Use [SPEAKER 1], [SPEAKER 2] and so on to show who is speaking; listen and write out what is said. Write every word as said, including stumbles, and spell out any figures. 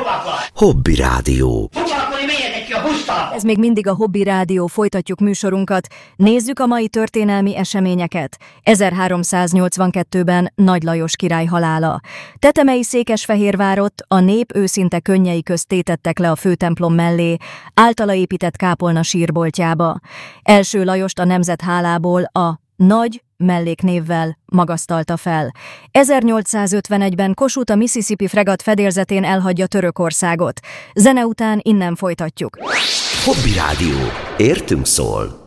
[SPEAKER 1] Hobby Rádió.
[SPEAKER 2] Ez még mindig a Hobby Rádió, folytatjuk műsorunkat. Nézzük a mai történelmi eseményeket. ezerháromszáznyolcvankettőben Nagy Lajos király halála. Tetemei Székesfehérvárot a nép őszinte könnyei közt tétettek le a főtemplom mellé, általa épített kápolna sírboltjába. Első Lajost a nemzet hálából a Nagy melléknévvel magasztalta fel. ezernyolcszázötvenegyben Kossuth a Mississippi fregatt fedélzetén elhagyja Törökországot. Zene után innen folytatjuk.
[SPEAKER 1] Hobby Rádió. Értünk szól.